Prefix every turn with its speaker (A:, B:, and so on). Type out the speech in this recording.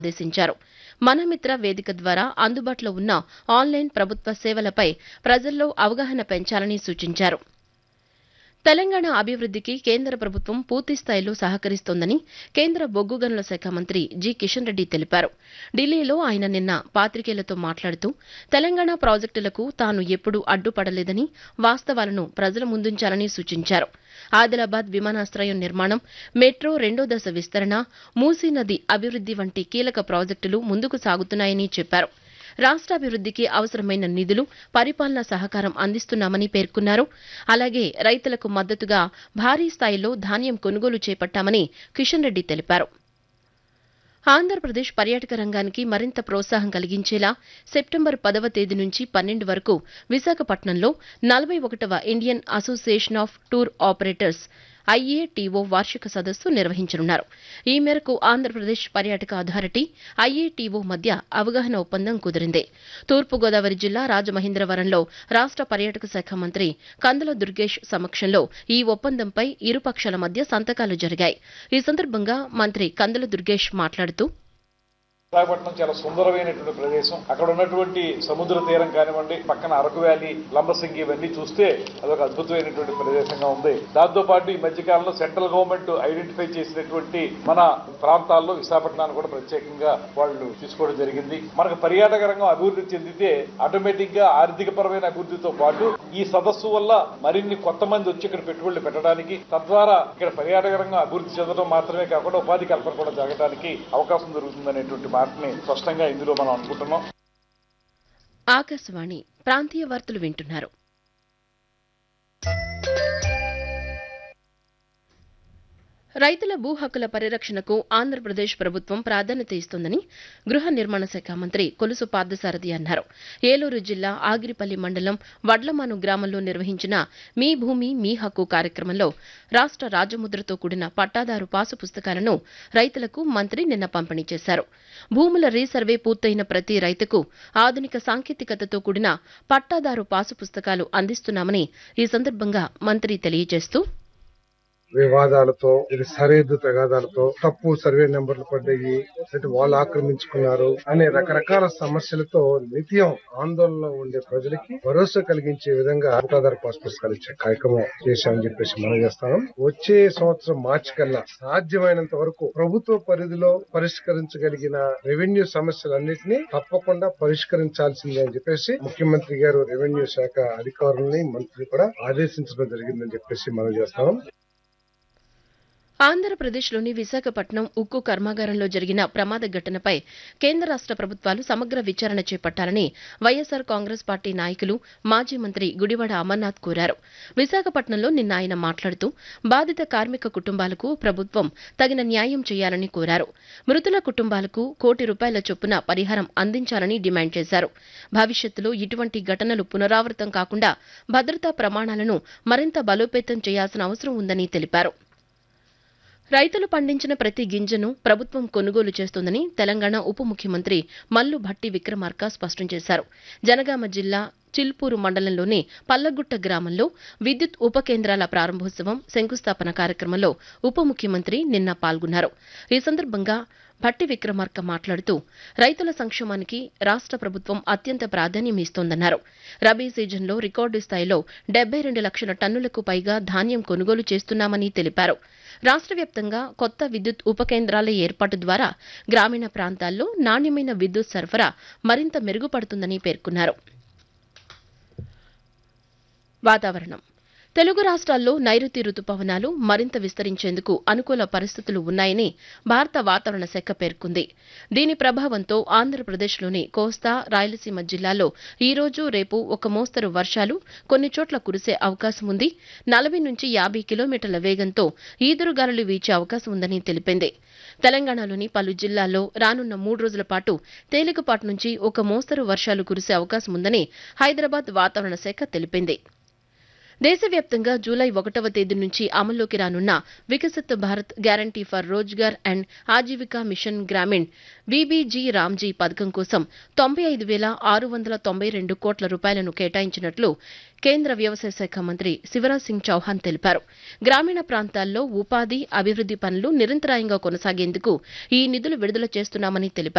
A: ఆదేశించారు. మనమిత్ర వేదిక ద్వారా అందుబాటులో ఉన్న ఆన్లైన్ ప్రభుత్వ సేవలపై ప్రజల్లో అవగాహన పెంచాలని సూచించారు. తెలంగాణ అభివృద్దికి కేంద్ర ప్రభుత్వం పూర్తిస్థాయిలో సహకరిస్తోందని కేంద్ర బొగ్గు గనుల శాఖ మంత్రి జి కిషన్ రెడ్డి తెలిపారు. ఢిల్లీలో ఆయన నిన్న పాత్రికేయులతో మాట్లాడుతూ తెలంగాణ ప్రాజెక్టులకు తాను ఎప్పుడూ అడ్డుపడలేదని, వాస్తవాలను ప్రజల ముందుంచాలని సూచించారు. ఆదిలాబాద్ విమానాశ్రయం నిర్మాణం, మెట్రో రెండో దశ విస్తరణ, మూసీ నది అభివృద్ది వంటి కీలక ప్రాజెక్టులు ముందుకు సాగుతున్నాయని చెప్పారు. రాష్ట్రాభివృద్దికి అవసరమైన నిధులు, పరిపాలనా సహకారం అందిస్తున్నామని పేర్కొన్నారు. అలాగే రైతులకు మద్దతుగా భారీ స్థాయిలో ధాన్యం కొనుగోలు చేపట్టామని కిషన్ రెడ్డి తెలిపారు. ఆంధ్రప్రదేశ్ పర్యాటక రంగానికి మరింత ప్రోత్సాహం కలిగించేలా సెప్టెంబర్ 10వ తేదీ నుంచి 12 వరకు విశాఖపట్నంలో 41వ Indian association of tour operators IATO వార్షిక సదస్సు నిర్వహించనున్నారు. ఈ మేరకు ఆంధ్రప్రదేశ్ పర్యాటక అథారిటీ, ఐఏటీఓ మధ్య అవగాహన ఒప్పందం కుదిరింది. తూర్పుగోదావరి జిల్లా రాజమహేంద్రవరంలో రాష్ట్ర పర్యాటక శాఖ మంత్రి కందుల దుర్గేష్ సమక్షంలో ఈ ఒప్పందంపై ఇరు పక్షాల మధ్య సంతకాలు జరిగాయి. ఈ సందర్భంగా మంత్రి కందుల దుర్గేష్ మాట్లాడుతూ,
B: విశాఖపట్నం చాలా సుందరమైనటువంటి ప్రదేశం. అక్కడ ఉన్నటువంటి సముద్ర తీరం కానివ్వండి, పక్కన అరకు వ్యాలీ, లంబసింగి ఇవన్నీ చూస్తే అదొక అద్భుతమైనటువంటి ప్రదేశంగా ఉంది. దాంతో పాటు ఈ మధ్యకాలంలో సెంట్రల్ గవర్నమెంట్ ఐడెంటిఫై చేసినటువంటి మన ప్రాంతాల్లో విశాఖపట్నాన్ని కూడా ప్రత్యేకంగా వాళ్ళు తీసుకోవడం జరిగింది. మనకు పర్యాటక రంగం అభివృద్ధి చెందితే ఆటోమేటిక్ గా ఆర్థిక పరమైన అభివృద్ధితో పాటు ఈ సదస్సు వల్ల మరిన్ని కొత్త మంది వచ్చి ఇక్కడ పెట్టుబడులు పెట్టడానికి, తద్వారా ఇక్కడ పర్యాటక రంగం అభివృద్ధి చెందడం మాత్రమే కాకుండా ఉపాధి కల్పన కూడా జరగడానికి అవకాశం దొరుకుతుందనేటువంటి మాటని స్పష్టంగా ఇందులో మనం అనుకుంటున్నాం.
A: ఆకాశవాణి ప్రాంతీయ వార్తలు వింటున్నారు. రైతుల భూ హక్కుల పరిరక్షణకు ఆంధ్రప్రదేశ్ ప్రభుత్వం ప్రాధాన్యత ఇస్తోందని గృహ నిర్మాణ శాఖ మంత్రి కొలుసు పార్థసారథి అన్నారు. ఏలూరు జిల్లా ఆగిరిపల్లి మండలం వడ్లమాను గ్రామంలో నిర్వహించిన మీ భూమి మీ హక్కు కార్యక్రమంలో రాష్ట్ర రాజముద్రతో కూడిన పట్టాదారు పాసు పుస్తకాలను రైతులకు మంత్రి నిన్న పంపిణీ చేశారు. భూముల రీసర్వే పూర్తయిన ప్రతి రైతుకు ఆధునిక సాంకేతికతతో కూడిన పట్టాదారు పాసు పుస్తకాలు అందిస్తున్నామని ఈ సందర్భంగా మంత్రి తెలియజేస్తూ,
C: వివాదాలతో, ఇది సరిహద్దు తగాదాలతో, తప్పు సర్వే నెంబర్లు పడ్డాయి, వాళ్ళు ఆక్రమించుకున్నారు అనే రకరకాల సమస్యలతో నిత్యం ఆందోళనలో ఉండే ప్రజలకి భరోసా కలిగించే విధంగా పట్టాదారు పాస్ పుస్తకాలు ఇచ్చే కార్యక్రమం చేశామని చెప్పేసి మనం చేస్తాం. వచ్చే సంవత్సరం మార్చి కల్లా సాధ్యమైనంత వరకు ప్రభుత్వ పరిధిలో పరిష్కరించగలిగిన రెవెన్యూ సమస్యలన్నింటినీ తప్పకుండా పరిష్కరించాల్సిందే అని చెప్పేసి ముఖ్యమంత్రి గారు రెవెన్యూ శాఖ అధికారులని, మంత్రి కూడా ఆదేశించడం జరిగిందని చెప్పేసి మనం చేస్తాం.
A: ఆంధ్రప్రదేశ్లోని విశాఖపట్నం ఉక్కు కర్మాగారంలో జరిగిన ప్రమాద ఘటనపై కేంద్ర రాష్ట్ర ప్రభుత్వాలు సమగ్ర విచారణ చేపట్టాలని వైఎస్సార్ కాంగ్రెస్ పార్టీ నాయకులు, మాజీ మంత్రి గుడివాడ అమర్నాథ్ కోరారు. విశాఖపట్నంలో నిన్న ఆయన మాట్లాడుతూ బాధిత కార్మిక కుటుంబాలకు ప్రభుత్వం తగిన న్యాయం చేయాలని కోరారు. మృతుల కుటుంబాలకు ₹1,00,00,000 చొప్పున పరిహారం అందించాలని డిమాండ్ చేశారు. భవిష్యత్తులో ఇటువంటి ఘటనలు పునరావృతం కాకుండా భద్రతా ప్రమాణాలను మరింత బలోపేతం చేయాల్సిన అవసరం ఉందని తెలిపారు. రైతులు పండించిన ప్రతి గింజను ప్రభుత్వం కొనుగోలు చేస్తోందని తెలంగాణ ఉప ముఖ్యమంత్రి మల్లు భట్టి విక్రమార్క స్పష్టం చేశారు. జనగామ జిల్లా చిల్పూరు మండలంలోని పల్లగుట్ట గ్రామంలో విద్యుత్ ఉప కేంద్రాల ప్రారంభోత్సవం, శంకుస్థాపన కార్యక్రమంలో ఉప ముఖ్యమంత్రి నిన్న పాల్గొన్నారు. ఈ సందర్భంగా భట్టి విక్రమార్క మాట్లాడుతూ రైతుల సంక్షేమానికి రాష్ట్ర ప్రభుత్వం అత్యంత ప్రాధాన్యం ఇస్తోందన్నారు. రబీ సీజన్లో రికార్డు స్థాయిలో 72 లక్షల టన్నులకు పైగా ధాన్యం కొనుగోలు చేస్తున్నామని తెలిపారు. రాష్ట్ర వ్యాప్తంగా కొత్త విద్యుత్ ఉప కేంద్రాల ఏర్పాటు ద్వారా గ్రామీణ ప్రాంతాల్లో నాణ్యమైన విద్యుత్ సరఫరా మరింత మెరుగుపడుతుందని పేర్కొన్నారు. వాతావరణం. తెలుగు రాష్ట్రాల్లో నైరుతి రుతుపవనాలు మరింత విస్తరించేందుకు అనుకూల పరిస్థితులు ఉన్నాయని భారత వాతావరణ శాఖ పేర్కొంది. దీని ప్రభావంతో ఆంధ్రప్రదేశ్లోని కోస్తా, రాయలసీమ జిల్లాల్లో ఈ రోజు, రేపు ఒక మోస్తరు వర్షాలు, కొన్ని చోట్ల కురిసే అవకాశం ఉంది. 40 నుంచి 50 కిలోమీటర్ల వేగంతో ఈదురుగాలులు వీచే అవకాశం ఉందని తెలిపింది. తెలంగాణలోని పలు జిల్లాల్లో రానున్న 3 రోజుల పాటు తేలికపాటి నుంచి ఒక మోస్తరు వర్షాలు కురిసే అవకాశం ఉందని హైదరాబాద్ వాతావరణ శాఖ తెలిపింది. దేశవ్యాప్తంగా జూలై 1వ తేదీ నుంచి అమల్లోకి రానున్న Viksit Bharat guarantee for Rozgar and Aajeevika machine Grameen VBG Ramji పథకం కోసం 95,692 కోట్ల రూపాయలను కేటాయించినట్లు కేంద్ర వ్యవసాయ శాఖ మంత్రి శివరాజ్ సింగ్ చౌహాన్ తెలిపారు. గ్రామీణ ప్రాంతాల్లో ఉపాధి, అభివృద్ది పనులు నిరంతరాయంగా కొనసాగేందుకు ఈ నిధులు విడుదల చేస్తున్నామని తెలిపారు.